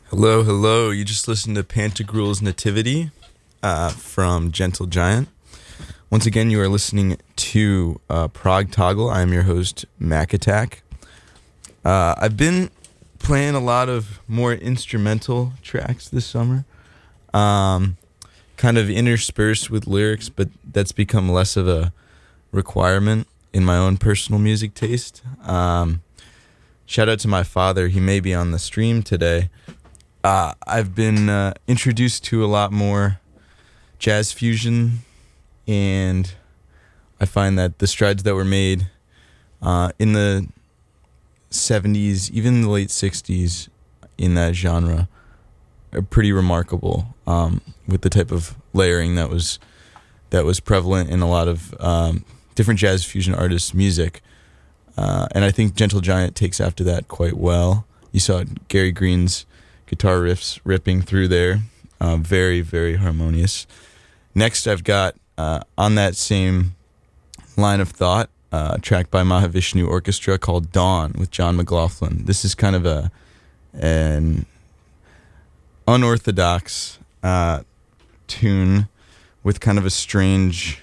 Hello, hello. You just listened to Pantagruel's Nativity from Gentle Giant. Once again, you are listening to Prog Toggle. I'm your host, Mac Attack. I've been playing a lot of more instrumental tracks this summer, kind of interspersed with lyrics, but that's become less of a requirement in my own personal music taste. Shout out to my father. He may be on the stream today. I've been introduced to a lot more jazz fusion, and I find that the strides that were made in the 70s, even the late 60s in that genre are pretty remarkable, with the type of layering that was prevalent in a lot of different jazz fusion artists' music. And I think Gentle Giant takes after that quite well. You saw Gary Green's guitar riffs ripping through there. Very, very harmonious. Next, I've got, on that same line of thought, a track by Mahavishnu Orchestra called Dawn with John McLaughlin. This is kind of an unorthodox tune with kind of a strange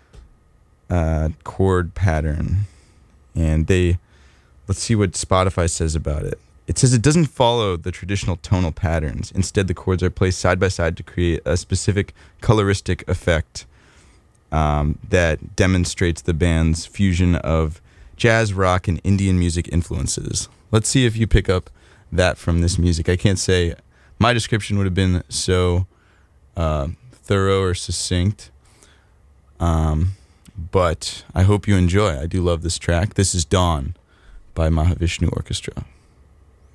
chord pattern. And let's see what Spotify says about it. It says it doesn't follow the traditional tonal patterns. Instead, the chords are placed side by side to create a specific coloristic effect that demonstrates the band's fusion of jazz, rock, and Indian music influences. Let's see if you pick up that from this music. I can't say my description would have been so thorough or succinct, but I hope you enjoy. I do love this track. This is Dawn by Mahavishnu Orchestra.